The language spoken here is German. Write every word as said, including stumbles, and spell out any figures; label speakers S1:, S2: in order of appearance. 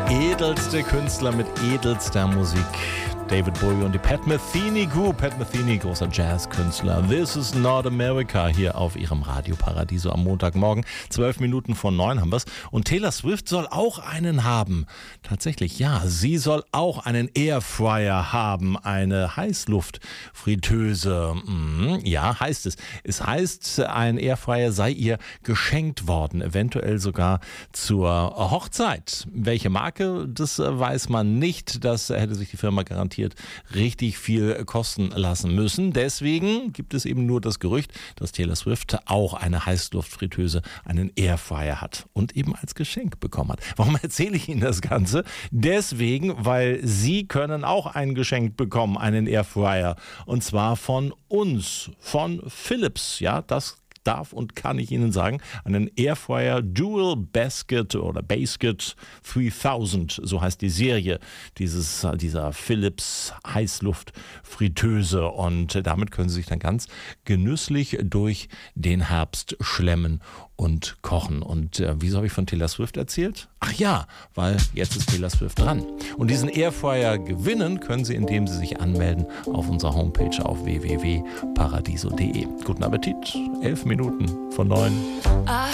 S1: Edelste Künstler mit edelster Musik. David Bowie und die Pat Metheny Group. Pat Metheny, großer Jazzkünstler. This is not America hier auf ihrem Radio Paradiso am Montagmorgen. Zwölf Minuten vor neun haben wir es. Und Taylor Swift soll auch einen haben. Tatsächlich, ja. Sie soll auch einen Airfryer haben. Eine Heißluftfritteuse. Mhm, ja, heißt es. Es heißt, ein Airfryer sei ihr geschenkt worden. Eventuell sogar zur Hochzeit. Welche Marke, das weiß man nicht. Das hätte sich die Firma garantiert richtig viel kosten lassen müssen. Deswegen gibt es eben nur das Gerücht, dass Taylor Swift auch eine Heißluftfritteuse, einen Airfryer hat und eben als Geschenk bekommen hat. Warum erzähle ich Ihnen das Ganze? Deswegen, weil Sie können auch ein Geschenk bekommen, einen Airfryer. Und zwar von uns, von Philips. Ja, das darf und kann ich Ihnen sagen, einen Airfryer Dual Basket oder Basket dreitausend, so heißt die Serie dieses, dieser Philips Heißluftfritteuse, und damit können Sie sich dann ganz genüsslich durch den Herbst schlemmen und kochen. Und äh, wieso habe ich von Taylor Swift erzählt? Ach ja, weil jetzt ist Taylor Swift dran. Und diesen Airfryer gewinnen können Sie, indem Sie sich anmelden auf unserer Homepage auf w w w punkt paradiso punkt d e. Guten Appetit, elf Minuten von neun.
S2: I